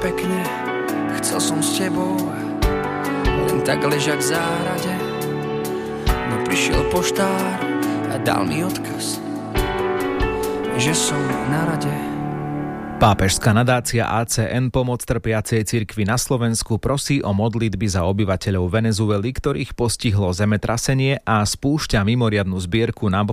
pekne, chcel som s tebou len tak ležať v záhrade. No prišiel poštár a dal mi odkaz, že som na rade. Pápežská nadácia ACN Pomoc trpiacej cirkvi na Slovensku prosí o modlitby za obyvateľov Venezuely, ktorých postihlo zemetrasenie, a spúšťa mimoriadnu zbierku na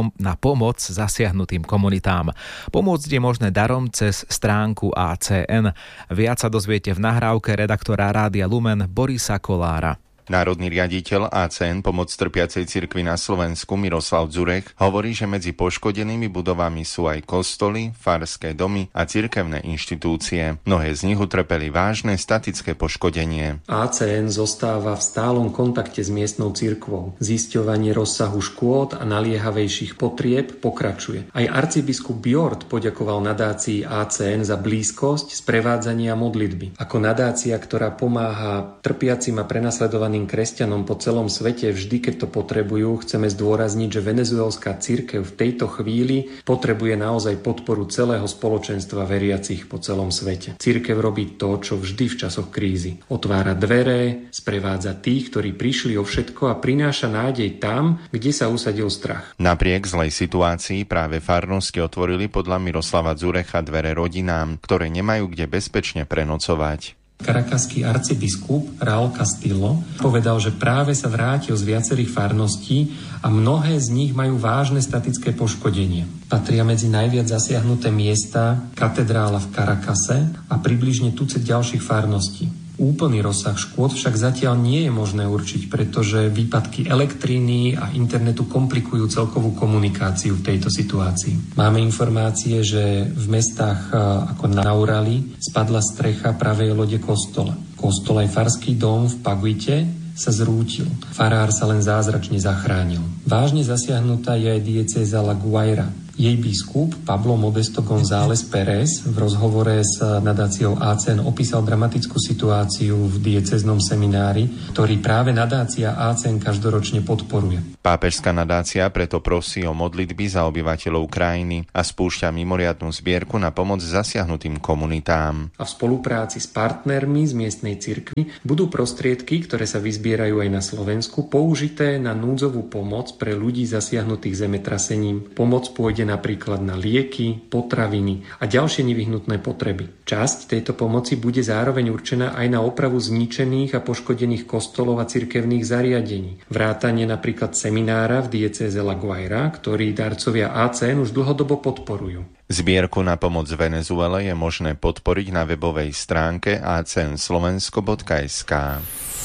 pomoc zasiahnutým komunitám. Pomôcť je možné darom cez stránku ACN. Viac sa dozviete v nahrávke redaktora Rádia Lumen Borisa Kolára. Národný riaditeľ ACN Pomoc trpiacej cirkvi na Slovensku Miroslav Dzurek hovorí, že medzi poškodenými budovami sú aj kostoly, farské domy a cirkevné inštitúcie. Mnohé z nich utrpeli vážne statické poškodenie. ACN zostáva v stálom kontakte s miestnou cirkvou. Zisťovanie rozsahu škôd a naliehavejších potrieb pokračuje. Aj arcibiskup Bjord poďakoval nadácii ACN za blízkosť, sprevádzanie a modlitby. Ako nadácia, ktorá pomáha trpiacim a prenasledovaným kresťanom po celom svete vždy, keď to potrebujú, chceme zdôrazniť, že venezuelská cirkev v tejto chvíli potrebuje naozaj podporu celého spoločenstva veriacich po celom svete. Cirkev robí to, čo vždy v časoch krízy. Otvára dvere, sprevádza tých, ktorí prišli o všetko, a prináša nádej tam, kde sa usadil strach. Napriek zlej situácii práve farnosti otvorili podľa Miroslava Dzurecha dvere rodinám, ktoré nemajú kde bezpečne prenocovať. Caracasský arcibiskup Raúl Castillo povedal, že práve sa vrátil z viacerých farností a mnohé z nich majú vážne statické poškodenie. Patria medzi najviac zasiahnuté miesta katedrála v Caracase a približne tucet ďalších farností. Úplný rozsah škôd však zatiaľ nie je možné určiť, pretože výpadky elektriny a internetu komplikujú celkovú komunikáciu v tejto situácii. Máme informácie, že v mestách ako Naurali spadla strecha pravej lode kostola. Kostol aj farský dom v Paguite sa zrútil. Farár sa len zázračne zachránil. Vážne zasiahnutá je aj diecéza La Guaira. Jej biskup Pablo Modesto González Pérez v rozhovore s nadáciou ACN opísal dramatickú situáciu v diecéznom seminári, ktorý práve nadácia ACN každoročne podporuje. Pápežská nadácia preto prosí o modlitby za obyvateľov krajiny a spúšťa mimoriadnu zbierku na pomoc zasiahnutým komunitám. A v spolupráci s partnermi z miestnej cirkvi budú prostriedky, ktoré sa vyzbierajú aj na Slovensku, použité na núdzovú pomoc pre ľudí zasiahnutých zemetrasením. Pomoc pôjde napríklad na lieky, potraviny a ďalšie nevyhnutné potreby. Časť tejto pomoci bude zároveň určená aj na opravu zničených a poškodených kostolov a cirkevných zariadení. Vrátanie napríklad seminára v diecéze La Guaira, ktorý darcovia ACN už dlhodobo podporujú. Zbierku na pomoc Venezuele je možné podporiť na webovej stránke acnslovensko.sk.